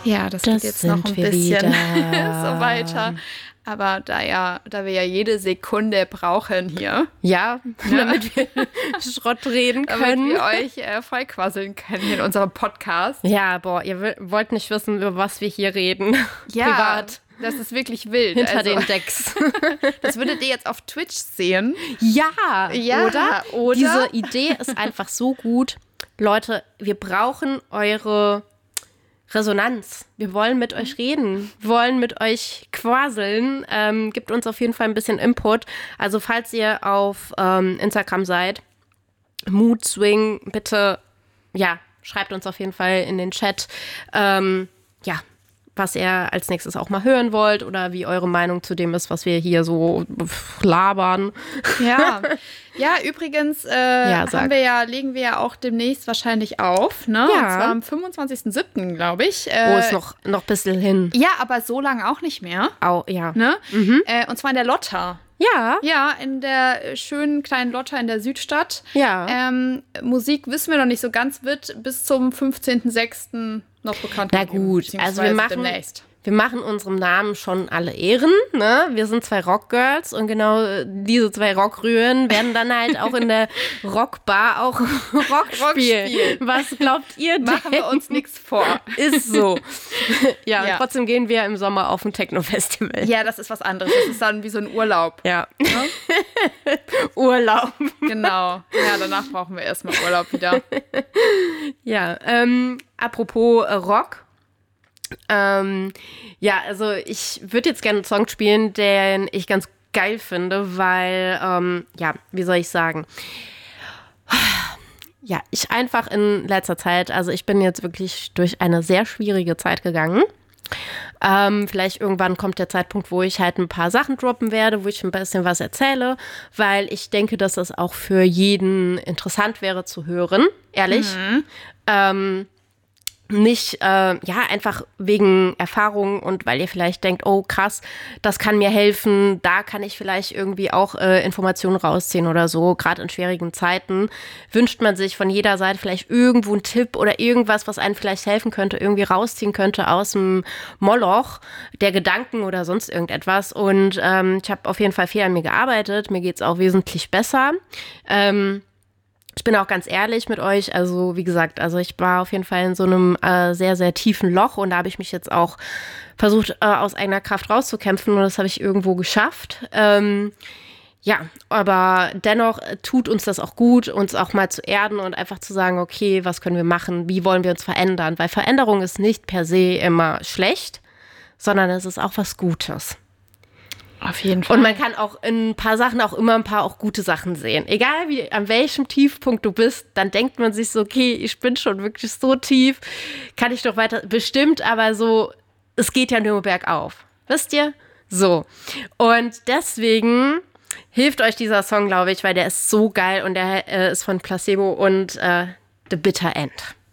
Ja, das geht jetzt noch ein bisschen so weiter. Aber da wir ja jede Sekunde brauchen hier. Ja, damit wir Schrott reden können. Damit wir euch vollquasseln können in unserem Podcast. Ja, ihr wollt nicht wissen, über was wir hier reden. Ja, privat. Das ist wirklich wild. Hinter den Decks. Das würdet ihr jetzt auf Twitch sehen. Ja, oder? Diese Idee ist einfach so gut. Leute, wir brauchen eure Resonanz. Wir wollen mit euch reden. Wir wollen mit euch quasseln. Gibt uns auf jeden Fall ein bisschen Input. Also falls ihr auf Instagram seid, Moodswing, bitte, schreibt uns auf jeden Fall in den Chat, was ihr als nächstes auch mal hören wollt oder wie eure Meinung zu dem ist, was wir hier so labern. Ja, übrigens legen wir ja auch demnächst wahrscheinlich auf, ne? Ja. Und zwar am 25.07., glaube ich. Ist noch ein bisschen hin. Ja, aber so lange auch nicht mehr. Ja. Ne? Und zwar in der Lotta. Ja. Ja, in der schönen kleinen Lotta in der Südstadt. Ja. Musik wissen wir noch nicht so ganz, wird bis zum 15.06. noch bekannt gegeben. Na gut, also wir machen unserem Namen schon alle Ehren, ne? Wir sind 2 Rockgirls und genau diese 2 Rockrühren werden dann halt auch in der Rockbar auch Rock spielen. Was glaubt ihr denn? Machen wir uns nichts vor. Ist so. Ja, und trotzdem gehen wir im Sommer auf ein Techno-Festival. Ja, das ist was anderes. Das ist dann wie so ein Urlaub. Ja. Ne? Urlaub. Genau. Ja, danach brauchen wir erstmal Urlaub wieder. Ja, apropos Rock. Also ich würde jetzt gerne einen Song spielen, den ich ganz geil finde, weil, wie soll ich sagen? Ja, ich einfach in letzter Zeit, also ich bin jetzt wirklich durch eine sehr schwierige Zeit gegangen. Vielleicht irgendwann kommt der Zeitpunkt, wo ich halt ein paar Sachen droppen werde, wo ich ein bisschen was erzähle, weil ich denke, dass das auch für jeden interessant wäre zu hören, ehrlich. Nicht, einfach wegen Erfahrung und weil ihr vielleicht denkt, oh krass, das kann mir helfen, da kann ich vielleicht irgendwie auch Informationen rausziehen oder so. Gerade in schwierigen Zeiten wünscht man sich von jeder Seite vielleicht irgendwo einen Tipp oder irgendwas, was einem vielleicht helfen könnte, irgendwie rausziehen könnte aus dem Moloch der Gedanken oder sonst irgendetwas. Und ich habe auf jeden Fall viel an mir gearbeitet. Mir geht's auch wesentlich besser. Ich bin auch ganz ehrlich mit euch, also wie gesagt, ich war auf jeden Fall in so einem sehr, sehr tiefen Loch und da habe ich mich jetzt auch versucht, aus eigener Kraft rauszukämpfen und das habe ich irgendwo geschafft. Aber dennoch tut uns das auch gut, uns auch mal zu erden und einfach zu sagen, okay, was können wir machen, wie wollen wir uns verändern? Weil Veränderung ist nicht per se immer schlecht, sondern es ist auch was Gutes. Auf jeden Fall. Und man kann auch in ein paar Sachen auch immer ein paar auch gute Sachen sehen. Egal an welchem Tiefpunkt du bist, dann denkt man sich so, okay, ich bin schon wirklich so tief, kann ich doch weiter, bestimmt, aber so, es geht ja nur bergauf. Wisst ihr? So. Und deswegen hilft euch dieser Song, glaube ich, weil der ist so geil und der ist von Placebo und The Bitter End.